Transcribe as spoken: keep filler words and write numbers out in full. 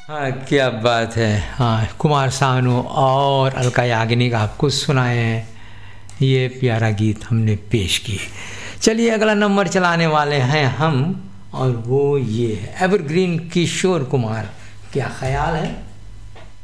हाँ, क्या बात है। हाँ, कुमार सानू और अलका याग्निक आपको सुनाए हैं, ये प्यारा गीत हमने पेश किए। चलिए अगला नंबर चलाने वाले हैं हम, और वो ये है एवरग्रीन किशोर कुमार। क्या ख्याल है?